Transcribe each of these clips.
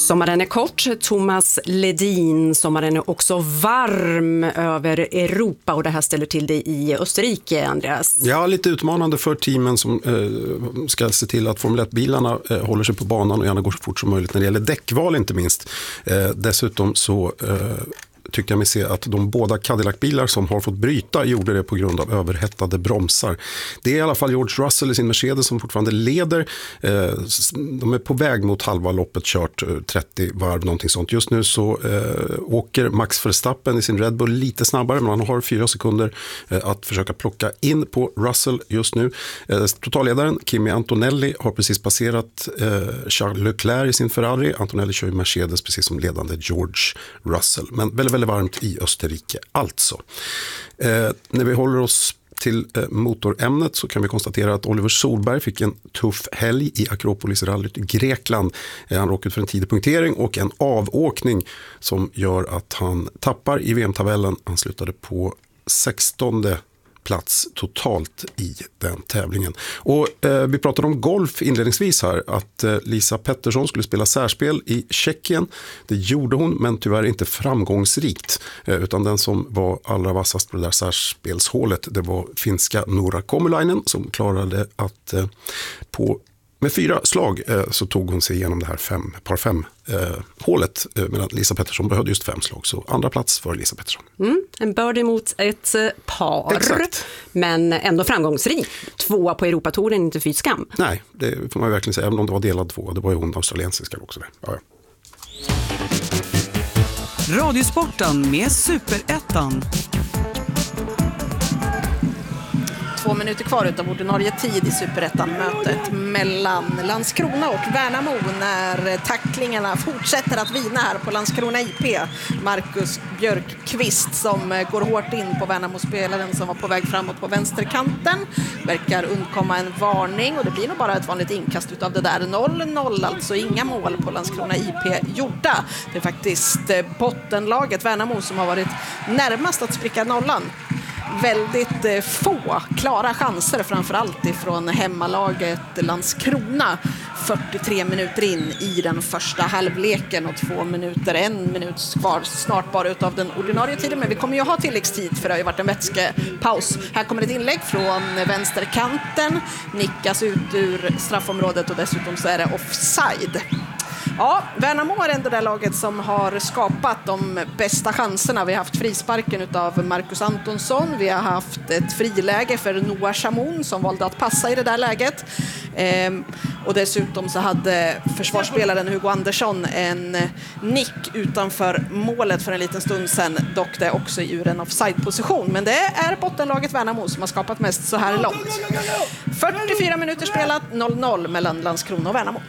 Sommaren är kort. Thomas Ledin, sommaren är också varm över Europa och det här ställer till det i Österrike, Andreas. Ja, lite utmanande för teamen som ska se till att Formel 1-bilarna håller sig på banan och gärna går så fort som möjligt när det gäller däckval inte minst. Dessutom så tyckte jag mig se att de båda Cadillac-bilar som har fått bryta gjorde det på grund av överhettade bromsar. Det är i alla fall George Russell i sin Mercedes som fortfarande leder. De är på väg mot halva loppet, kört 30 varv, någonting sånt. Just nu så åker Max Verstappen i sin Red Bull lite snabbare, men han har 4 sekunder att försöka plocka in på Russell just nu. Totalledaren Kimi Antonelli har precis passerat Charles Leclerc i sin Ferrari. Antonelli kör ju Mercedes precis som ledande George Russell. Men väldigt varmt i Österrike alltså. När vi håller oss till motorämnet så kan vi konstatera att Oliver Solberg fick en tuff helg i Akropolis-rallyt i Grekland. Han råkade för en tidig punktering och en avåkning som gör att han tappar i VM-tabellen. Han slutade på 16:e plats totalt i den tävlingen. Och vi pratade om golf inledningsvis här, att Lisa Pettersson skulle spela särspel i Tjeckien. Det gjorde hon, men tyvärr inte framgångsrikt. Utan den som var allra vassast på det där särspelshålet, det var finska Nora Komulainen som klarade att med 4 slag så tog hon sig igenom det här par 5 hålet, medan Lisa Pettersson behövde just 5 slag. Så andra plats för Lisa Pettersson. En birdie mot ett par. Exakt. Men ändå framgångsrik. 2 på Europatouren, inte fy skam. Nej, det får man verkligen säga. Även om det var delad 2. Det var ju hon australiensiska också. Ja. Radiosporten med Superettan. 2 minuter kvar utav ordinarie tid i Superettan-mötet mellan Landskrona och Värnamo när tacklingarna fortsätter att vina här på Landskrona IP. Marcus Björkqvist som går hårt in på Värnamo-spelaren som var på väg framåt på vänsterkanten. Verkar undkomma en varning och det blir nog bara ett vanligt inkast utav det där. 0-0, alltså inga mål på Landskrona IP gjorda. Det är faktiskt bottenlaget Värnamo som har varit närmast att spricka nollan. Väldigt få klara chanser, framförallt ifrån hemmalaget Landskrona. 43 minuter in i den första halvleken och 2 minuter, 1 minut kvar snart bara utav den ordinarie tiden. Men vi kommer ju ha tilläggstid för det har ju varit en vätskepaus. Här kommer ett inlägg från vänsterkanten, nickas ut ur straffområdet och dessutom så är det offside. Ja, Värnamo är ändå det laget som har skapat de bästa chanserna. Vi har haft frisparken utav Marcus Antonsson. Vi har haft ett friläge för Noah Chamoun som valde att passa i det där läget. Och dessutom så hade försvarsspelaren Hugo Andersson en nick utanför målet för en liten stund sedan. Dock det också ur en offside-position. Men det är bottenlaget Värnamo som har skapat mest så här långt. 44 minuter spelat, 0-0 mellan Landskrona och Värnamo.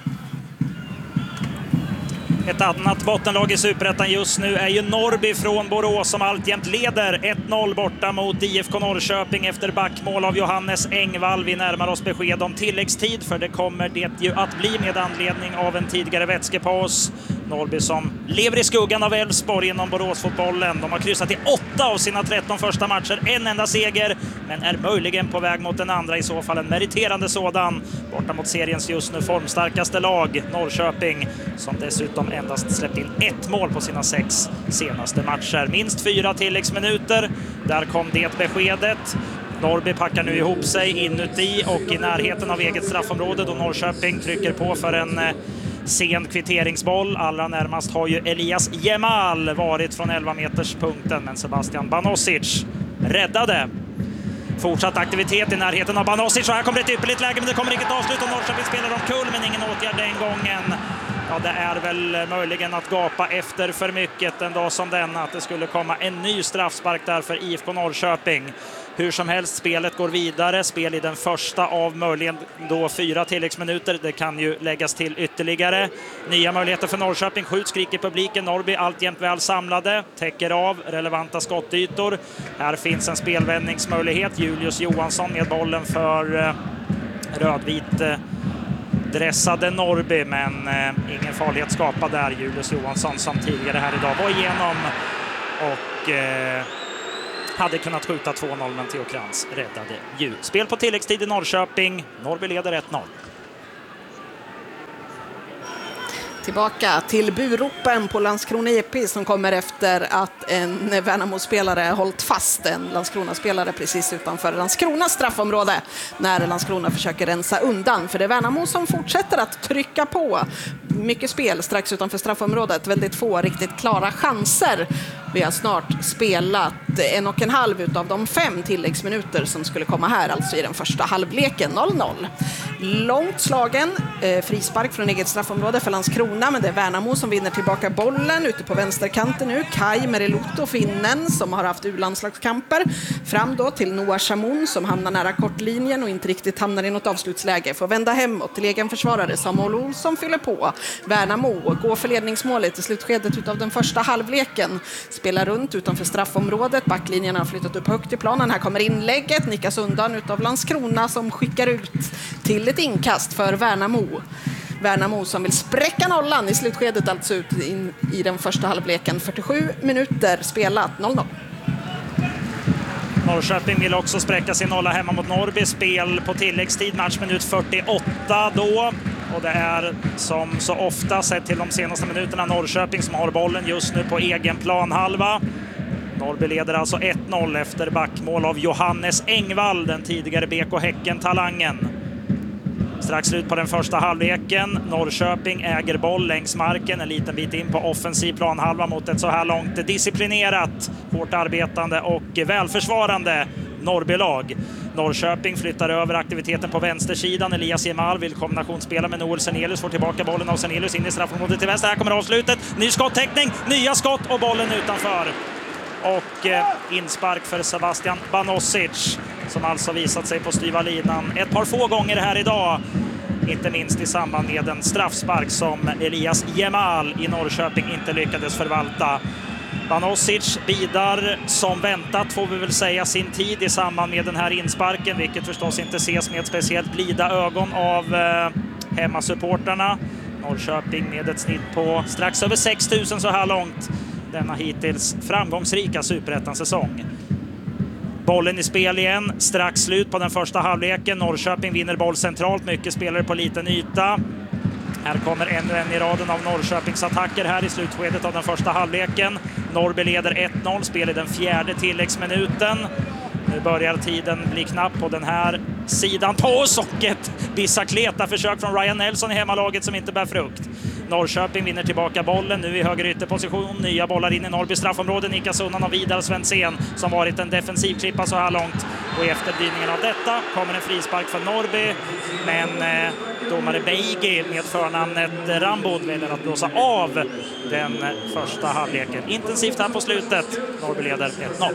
Ett annat bottenlag i Superettan just nu är ju Norrby från Borås som alltjämt leder 1-0 borta mot IFK Norrköping efter backmål av Johannes Engvall. Vi närmar oss besked om tilläggstid för det kommer det ju att bli med anledning av en tidigare vätskepaus. Norrby som lever i skuggan av Elfsborg inom Boråsfotbollen. De har kryssat i 8 av sina 13 första matcher, en enda seger, men är möjligen på väg mot den andra, i så fall en meriterande sådan. Borta mot seriens just nu formstarkaste lag, Norrköping, som dessutom endast släppt in 1 mål på sina 6 senaste matcher. Minst 4 tilläggsminuter, där kom det beskedet. Norrby packar nu ihop sig inuti och i närheten av eget straffområde då Norrköping trycker på för en sen kvitteringsboll. Allra närmast har ju Elias Jemal varit från 11-meterspunkten, men Sebastian Banosic räddade. Fortsatt aktivitet i närheten av Banosic och här kommer ett ypperligt läge, men det kommer inget avslut och Norrköping spelar omkull, men ingen åtgärd den gången. Ja, det är väl möjligen att gapa efter för mycket en dag som denna att det skulle komma en ny straffspark där för IFK Norrköping. Hur som helst, spelet går vidare. Spel i den första av möjligen då 4 tilläggsminuter. Det kan ju läggas till ytterligare. Nya möjligheter för Norrköping. Skjut, skriker publiken. Norrby alltjämt väl samlade. Täcker av relevanta skottytor. Här finns en spelvändningsmöjlighet. Julius Johansson med bollen för rödvit dressade Norrby, men ingen farlighet skapad där. Julius Johansson som tidigare här idag var igenom och hade kunnat skjuta 2-0, men Theo Krantz räddade ju. Spel på tilläggstid i Norrköping. Norrby leder 1-0. Tillbaka till buropen på Landskrona IP som kommer efter att en Värnamo-spelare hållit fast en Landskrona-spelare precis utanför Landskronas straffområde när Landskrona försöker rensa undan. För det är Värnamo som fortsätter att trycka på. Mycket spel strax utanför straffområdet, väldigt få riktigt klara chanser. Vi har snart spelat 1,5 utav de 5 tilläggsminuter som skulle komma här, alltså i den första halvleken. 0-0. Långt slagen, frispark från eget straffområde för Landskrona, men det är Värnamo som vinner tillbaka bollen ute på vänsterkanten nu. Kai Meriluto, finnen, som har haft U-landslagskamper. Fram då till Noah Chamoun som hamnar nära kortlinjen och inte riktigt hamnar i något avslutsläge. Får vända hemåt till egen försvarare Samuel Olsson fyller på. Värnamo går för ledningsmålet i slutskedet utav den första halvleken. Spelar runt utanför straffområdet. Backlinjen har flyttat upp högt i planen. Här kommer inlägget. Nickas undan utav Landskrona som skickar ut till ett inkast för Värnamo. Värnamo som vill spräcka nollan i slutskedet, alltså ut i den första halvleken. 47 minuter spelat, 0-0. Norrköping vill också spräcka sin nolla hemma mot Norrby. Spel på tilläggstid, matchminut 48 då. Och det är som så ofta sett till de senaste minuterna Norrköping som har bollen just nu på egen planhalva. Norrby leder alltså 1-0 efter backmål av Johannes Engvall, den tidigare BK Häcken-talangen. Strax slut på den första halvleken. Norrköping äger boll längs marken en liten bit in på offensiv planhalva mot ett så här långt disciplinerat, hårt arbetande och välförsvarande Norrby-lag. Norrköping flyttar över aktiviteten på vänstersidan. Elias Jemal vill kombinationsspela med Noel Sernelius, får tillbaka bollen av Sernelius in i straffområdet till vänster. Här kommer avslutet. Ny skottäckning, nya skott och bollen utanför. Och inspark för Sebastian Banosic som alltså visat sig på styva linan ett par få gånger här idag. Inte minst i samband med en straffspark som Elias Jemal i Norrköping inte lyckades förvalta. Banosic bidar som väntat, får vi väl säga, sin tid i samband med den här insparken, vilket förstås inte ses med ett speciellt blida ögon av hemmasupporterna. Norrköping med ett snitt på strax över 6 000 så här långt denna hittills framgångsrika Superettan-säsong. Bollen i spel igen, strax slut på den första halvleken. Norrköping vinner boll centralt, mycket spelare på liten yta. Här kommer ännu en i raden av Norrköpings attacker här i slutskedet av den första halvleken. Norrby leder 1-0, spel i den 4:e tilläggsminuten. Nu börjar tiden bli knapp på den här sidan. På socket! Bicicleta försök från Ryan Nelson i hemmalaget som inte bär frukt. Norrköping vinner tillbaka bollen nu i höger ytterposition. Nya bollar in i Norrby straffområde. Nickas undan av Vidar Svensson som varit en defensiv klippa så här långt. Och i efterdyningen av detta kommer en frispark för Norrby. Men domare Beigi med förnamnet Rambod väljer att blåsa av den första halvleken. Intensivt här på slutet. Norrby leder 1-0.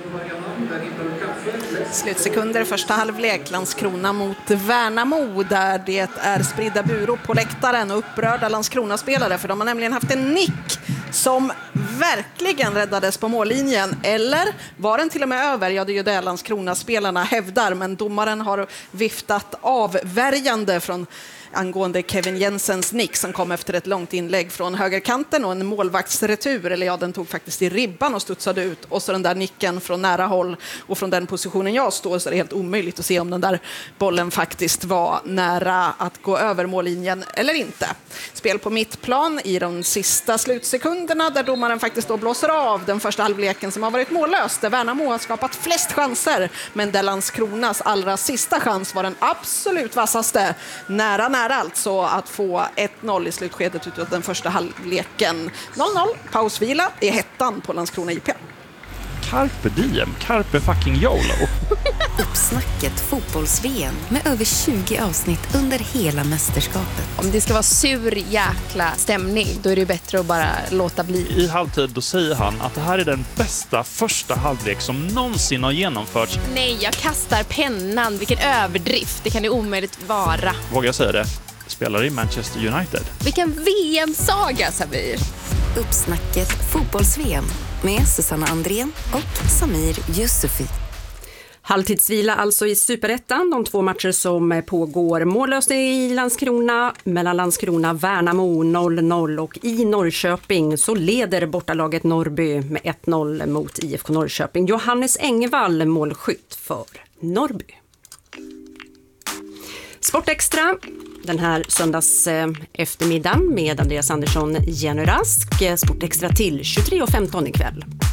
Slutsekunder första halvlek, Landskrona mot Värnamo, där det är spridda burop på läktaren och upprörda Landskrona-spelare, för de har nämligen haft en nick som verkligen räddades på mållinjen. Eller var den till och med över? Ja, det är ju det Landskrona-spelarna hävdar, men domaren har viftat avvärjande från angående Kevin Jensens nick som kom efter ett långt inlägg från högerkanten och en målvaktsretur, eller ja, den tog faktiskt i ribban och studsade ut, och så den där nicken från nära håll, och från den positionen jag står så är det helt omöjligt att se om den där bollen faktiskt var nära att gå över mållinjen eller inte. Spel på mittplan i de sista slutsekunderna där domaren faktiskt då blåser av den första halvleken som har varit mållös, där Värnamo har skapat flest chanser, men där Landskronas allra sista chans var den absolut vassaste. Nära alltså att få 1-0 i slutskedet utav den första halvleken. 0-0, pausvila i hettan på Landskrona IP. Carpe diem, carpe fucking YOLO. Uppsnacket fotbolls-VM med över 20 avsnitt under hela mästerskapet. Om det ska vara sur jäkla stämning, då är det bättre att bara låta bli. I halvtid då säger han att det här är den bästa första halvlek som någonsin har genomförts. Nej, jag kastar pennan. Vilken överdrift. Det kan det omöjligt vara. Vågar jag säga det? Spelar i Manchester United. Vilken VM-saga, Samir. Uppsnacket fotbolls-VM med Susanna Andrén och Samir Yusufi. Halvtidsvila alltså i Superettan, de 2 matcher som pågår. Mållöst i Landskrona, mellan Landskrona Värnamo 0-0, och i Norrköping så leder bortalaget Norrby med 1-0 mot IFK Norrköping. Johannes Engvall målskytt för Norrby. Sportextra. den här söndags eftermiddagen med Andreas Andersson, Jenny Rask. Sport Extra till 23:15 ikväll.